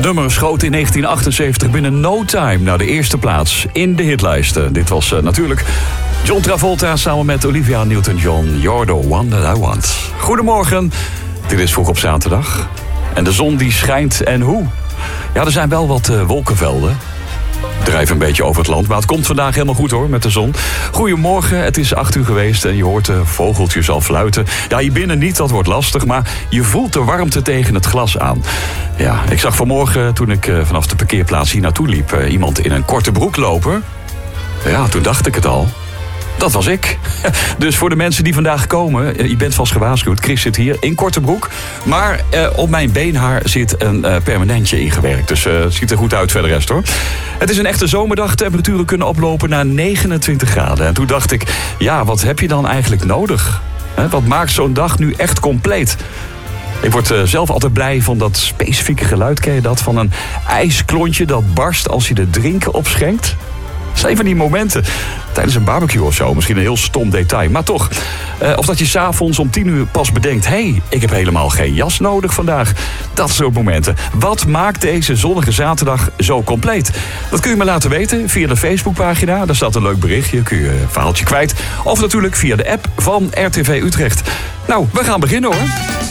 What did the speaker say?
nummer schoot in 1978 binnen no time naar de eerste plaats in de hitlijsten. Dit was natuurlijk John Travolta samen met Olivia Newton-John. You're the one that I want. Goedemorgen, dit is Vroeg op zaterdag. En de zon die schijnt en hoe? Ja, er zijn wel wat wolkenvelden. Drijven een beetje over het land, maar het komt vandaag helemaal goed hoor, met de zon. Goedemorgen, het is 8 uur geweest en je hoort de vogeltjes al fluiten. Ja, hier binnen niet, dat wordt lastig, maar je voelt de warmte tegen het glas aan. Ja, ik zag vanmorgen, toen ik vanaf de parkeerplaats hier naartoe liep, iemand in een korte broek lopen. Ja, toen dacht ik het al. Dat was ik. Dus voor de mensen die vandaag komen, je bent vast gewaarschuwd. Chris zit hier in korte broek. Maar op mijn beenhaar zit een permanentje ingewerkt. Dus het ziet er goed uit verder rest hoor. Het is een echte zomerdag. Temperaturen kunnen oplopen naar 29 graden. En toen dacht ik, ja, wat heb je dan eigenlijk nodig? Wat maakt zo'n dag nu echt compleet? Ik word zelf altijd blij van dat specifieke geluid. Ken je dat? Van een ijsklontje dat barst als je er drinken op schenkt. Dat zijn van die momenten tijdens een barbecue of zo. Misschien een heel stom detail, maar toch. Of dat je 's avonds om 10 uur pas bedenkt, hé, ik heb helemaal geen jas nodig vandaag. Dat soort momenten. Wat maakt deze zonnige zaterdag zo compleet? Dat kun je me laten weten via de Facebookpagina. Daar staat een leuk berichtje, kun je een verhaaltje kwijt. Of natuurlijk via de app van RTV Utrecht. Nou, we gaan beginnen hoor.